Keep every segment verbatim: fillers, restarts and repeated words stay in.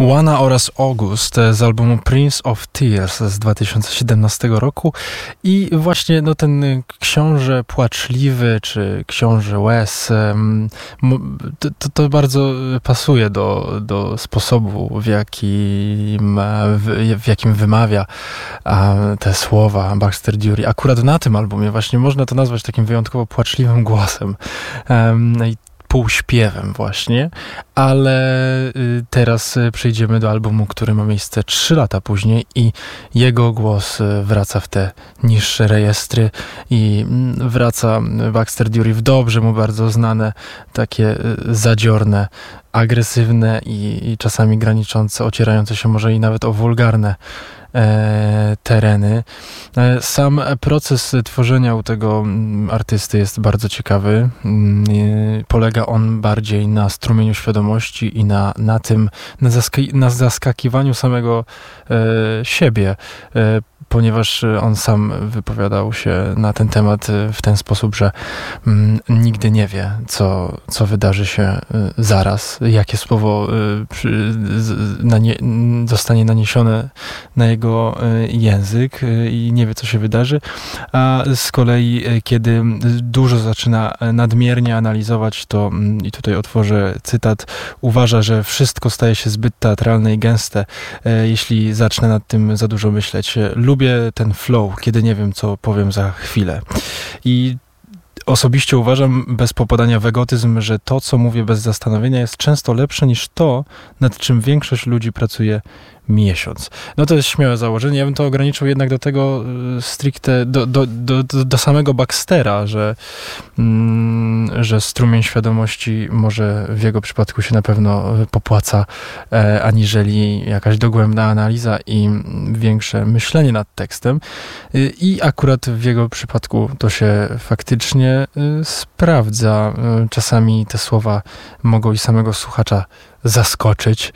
Juana oraz August z albumu Prince of Tears z dwa tysiące siedemnastego roku i właśnie no, ten książę płaczliwy, czy książę łez, to, to, to bardzo pasuje do, do sposobu, w jakim, w, w jakim wymawia te słowa Baxter Dury. Akurat na tym albumie właśnie można to nazwać takim wyjątkowo płaczliwym głosem. No i półśpiewem właśnie, ale teraz przejdziemy do albumu, który ma miejsce trzy lata później i jego głos wraca w te niższe rejestry i wraca Baxter Dury w dobrze mu bardzo znane, takie zadziorne, agresywne i, i czasami graniczące, ocierające się może i nawet o wulgarne E, tereny. E, sam proces tworzenia u tego artysty jest bardzo ciekawy. E, polega on bardziej na strumieniu świadomości i na, na tym, na, zask- na zaskakiwaniu samego e, siebie, e, ponieważ on sam wypowiadał się na ten temat w ten sposób, że mm, nigdy nie wie, co, co wydarzy się y, zaraz, jakie słowo y, przy, z, nanie, zostanie naniesione na jego y, język y, i nie wie, co się wydarzy, a z kolei, y, kiedy dużo zaczyna nadmiernie analizować, to y, i tutaj otworzę cytat, uważa, że wszystko staje się zbyt teatralne i gęste, y, jeśli zacznę nad tym za dużo myśleć. Lubię ten flow, kiedy nie wiem, co powiem za chwilę. I osobiście uważam, bez popadania w egotyzm, że to, co mówię bez zastanowienia, jest często lepsze niż to, nad czym większość ludzi pracuje miesiąc. No to jest śmiałe założenie. Ja bym to ograniczył jednak do tego stricte, do, do, do, do samego Baxtera, że, mm, że strumień świadomości może w jego przypadku się na pewno popłaca, e, aniżeli jakaś dogłębna analiza i większe myślenie nad tekstem. I akurat w jego przypadku to się faktycznie y, sprawdza. Czasami te słowa mogą i samego słuchacza zaskoczyć,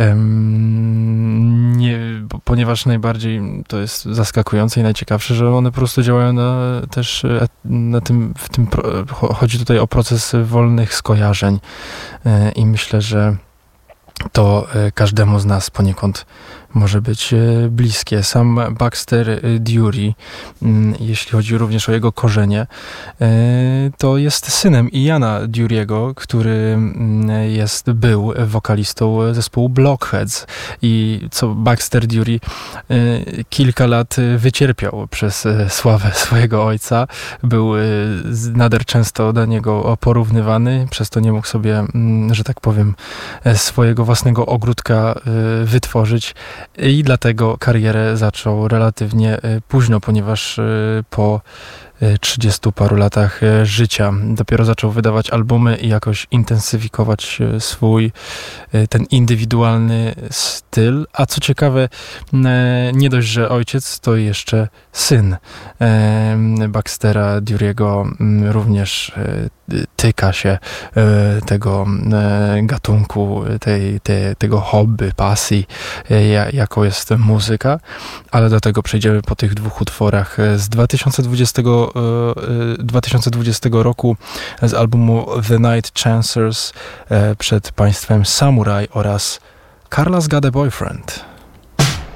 um, nie, bo, ponieważ najbardziej to jest zaskakujące i najciekawsze, że one po prostu działają na, też na tym, w tym, chodzi tutaj o proces wolnych skojarzeń i myślę, że to każdemu z nas poniekąd może być bliskie. Sam Baxter Dury, jeśli chodzi również o jego korzenie, to jest synem Iana Dury'ego, który jest, był wokalistą zespołu Blockheads i co Baxter Dury kilka lat wycierpiał przez sławę swojego ojca. Był nader często do niego porównywany, przez to nie mógł sobie, że tak powiem, swojego własnego ogródka wytworzyć. I dlatego karierę zaczął relatywnie późno, ponieważ po trzydziestu paru latach życia dopiero zaczął wydawać albumy i jakoś intensyfikować swój ten indywidualny styl. A co ciekawe, nie dość, że ojciec, to jeszcze syn Baxtera Dury'ego również tyka się tego gatunku, tej, tej, tego hobby, pasji, jaką jest muzyka, ale do tego przejdziemy po tych dwóch utworach z dwa tysiące dwudziestego, dwa tysiące dwudziestego roku z albumu The Night Chancers. Przed państwem Samurai oraz Carla's Got a Boyfriend.